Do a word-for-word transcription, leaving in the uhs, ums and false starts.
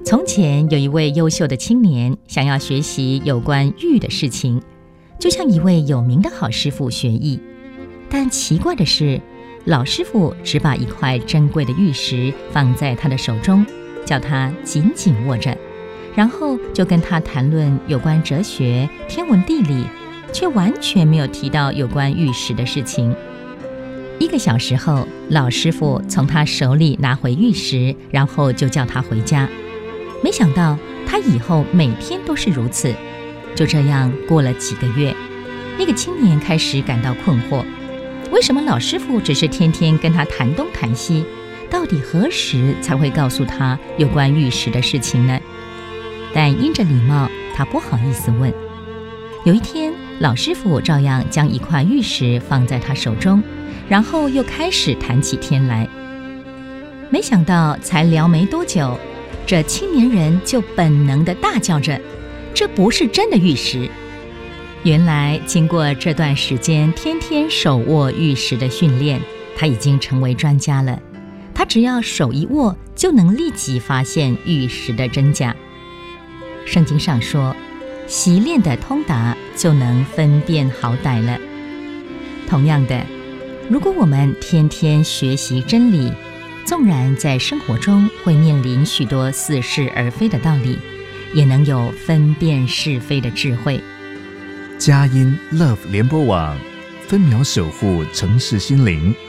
从前有一位优秀的青年，想要学习有关玉的事情，就向一位有名的好师傅学艺。但奇怪的是，老师傅只把一块珍贵的玉石放在他的手中，叫他紧紧握着，然后就跟他谈论有关哲学、天文地理，却完全没有提到有关玉石的事情。一个小时后，老师傅从他手里拿回玉石，然后就叫他回家。没想到他以后每天都是如此。就这样过了几个月，那个青年开始感到困惑，为什么老师傅只是天天跟他谈东谈西，到底何时才会告诉他有关玉石的事情呢？但因着礼貌，他不好意思问。有一天，老师傅照样将一块玉石放在他手中，然后又开始谈起天来。没想到才聊没多久，这青年人就本能地大叫着，这不是真的玉石。原来经过这段时间天天手握玉石的训练，他已经成为专家了。他只要手一握，就能立即发现玉石的真假。圣经上说，习练的通达就能分辨好歹了。同样的，如果我们天天学习真理，纵然在生活中会面临许多似是而非的道理，也能有分辨是非的智慧。 佳音 Love 联播网，分秒守护城市心灵。